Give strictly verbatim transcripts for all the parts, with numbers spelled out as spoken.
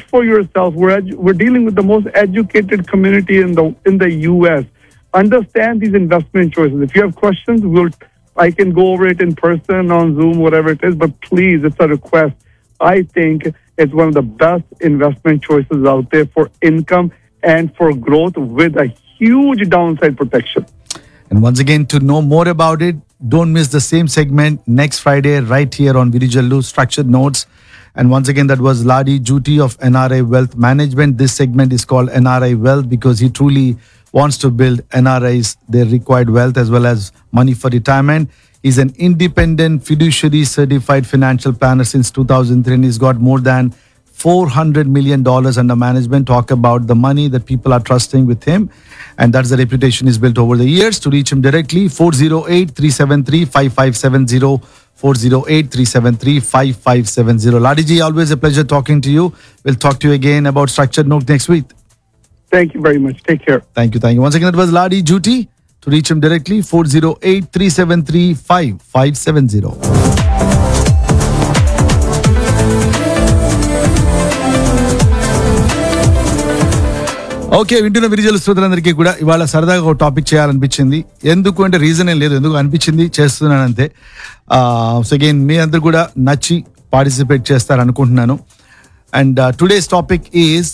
for yourself. We're edu- we're dealing with the most educated community in the in the U S. Understand these investment choices. If you have questions, we'll I can go over it in person, on Zoom, whatever it is. But please, it's a request. I think it's one of the best investment choices out there for income and for growth with a huge downside protection. And once again, to know more about it, don't miss the same segment next Friday right here on Virijallu Structured Notes. And once again, that was Ladi Juti of N R I Wealth Management. This segment is called N R I Wealth because he truly wants to build N R Is, their required wealth as well as money for retirement. He's an independent fiduciary certified financial planner since two thousand three and he's got more than four hundred million dollars under management. Talk about the money that people are trusting with him. And that's the reputation he's built over the years. To reach him directly, four oh eight, three seven three, five five seven oh, four oh eight, three seven three, five five seven oh. Ladiji, always a pleasure talking to you. We'll talk to you again about Structured Note next week. Thank you very much. Take care. Thank you. Thank you. Once again, that was Ladi Juti. To reach him directly, four oh eight, three seven three, five five seven oh. Okay, వింటున్న విరిజల శ్రోతలందరికీ కూడా ఇవాళ సరదాగా ఒక topic చేయాలనిపించింది. ఎందుకు అంటే reason ఏం లేదు, ఎందుకు అనిపించింది చేస్తున్నానంతే. సో అగైన్ మీ అందరు కూడా నచ్చి participate చేస్తారనుకుంటున్నాను. And today's topic is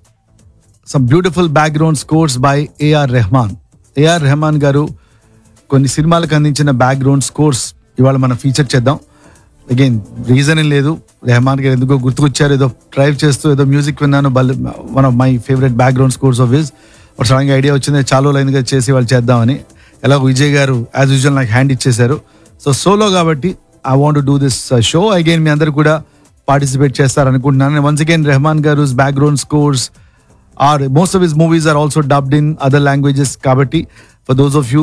some beautiful background scores by AR Rahman. AR Rahman గారు కొన్ని సినిమాలకు అందించిన బ్యాక్గ్రౌండ్ స్కోర్స్ ఇవాళ మనం ఫీచర్ చేద్దాం. అగైన్ రీజన్ ఏం లేదు, రెహమాన్ గారు ఎందుకో గుర్తుకొచ్చారు, ఏదో డ్రైవ్ చేస్తూ ఏదో మ్యూజిక్ విన్నాను, one of my favourite background scores of his. ఒక సడన్గా ఐడియా వచ్చింది చాలా లైన్గా చేసి వాళ్ళు చేద్దామని. ఎలాగో విజయ్ గారు యాజ్ యూజువల్ నాకు హ్యాండ్ ఇచ్చేశారు. సో సోలో కాబట్టి I want do this show. Again మీ అందరు కూడా పార్టిసిపేట్ చేస్తారనుకుంటున్నాను. వన్స్ అగైన్ రెహమాన్ గారు background scores are most of his movies are also dubbed in other languages. కాబట్టి for those of you,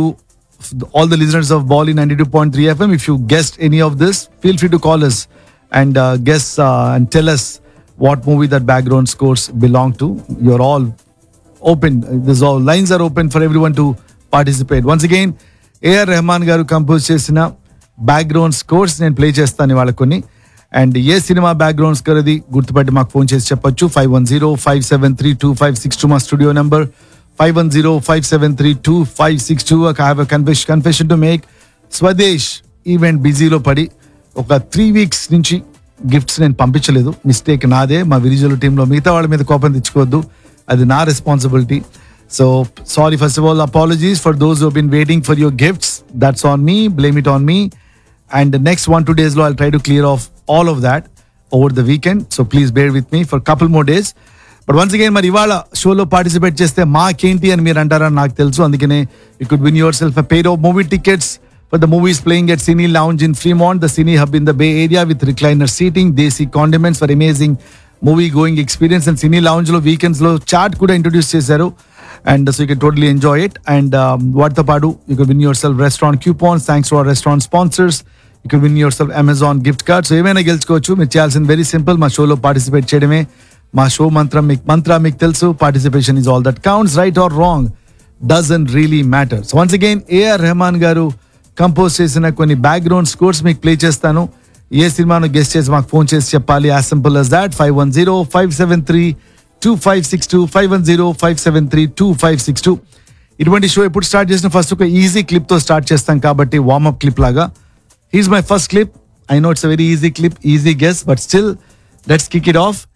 all the listeners of Bali ninety-two point three F M, if you guessed any of this, feel free to call us and uh, guess uh, and tell us what movie that background scores belong to. You're all open. This all lines are open for everyone to participate. Once again, A R Rahman garu compose chesina background scores నేను play చేస్తాను ఇవాళ కొన్ని. And A cinema background score అది గుర్తుపట్టి మాకు phone చేసి చెప్పొచ్చు. Five one zero five seven three two five six two మా studio number. five one zero, five seven three, two five six two. I have a confession, confession to make. Swades event బిజీలో పడి ఒక three weeks నుంచి gifts నేను పంపించలేదు. Mistake నాదే. మా విరిజువల్ టీంలో మిగతా వాళ్ళ మీద కోపం తెచ్చుకోవద్దు, అది నా responsibility. So sorry, first of all apologies for those who been waiting for your gifts. That's on me, blame it on me. And next one two డేస్లో I'll try to clear of all of that over the weekend. So please bear with me for couple more days. But once again మరి ఇవాళ షోలో participate చేస్తే మాకేంటి అని మీరు అంటారని నాకు తెలుసు. అందుకనే you could win your self a pair of movie tickets for the movies playing at cine lounge in Fremont, the cine hub in the bay area with recliner seating, desi condiments for amazing movie going experience. And cine lounge లో weekends లో chat కూడా introduce చేశారు. And so you can totally enjoy it. And వాటితో పాటు you can win your self restaurant coupons thanks to our restaurant sponsors. You can win your self Amazon gift cards. ఏమైనా గెలుచుకోవచ్చు. మీరు చేయాల్సింది very simple, మా షోలో participate చేయడమే. మా show మంత్రం మీకు మంత్ర మీకు తెలుసు. Participation is all that counts. Right are wrong doesn't really matter. So once again AR Rahman గారు కంపోజ్ చేసిన కొన్ని బ్యాక్గ్రౌండ్ స్కోర్స్ మీకు ప్లే చేస్తాను. ఏ సినిమాను గెస్ట్ చేసి మాకు ఫోన్ చేసి చెప్పాలి. As simple as that. Five one zero five seven three two five six two five one zero five seven three two five six two. ఇటువంటి షో ఎప్పుడు స్టార్ట్ చేసిన ఫస్ట్ ఒక ఈజీ క్లిప్ తో start చేస్తాం కాబట్టి warm up clip లాగా. He's my first clip. I know it's a very easy clip, easy guess, but still let's kick it of.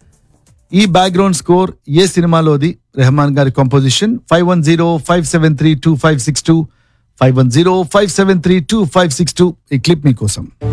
ఈ background score ఏ సినిమాలోది, రెహమాన్ గారి composition. Five one zero five seven three two five six two five one zero five seven three two five six two. ఈ clip మీకోసం.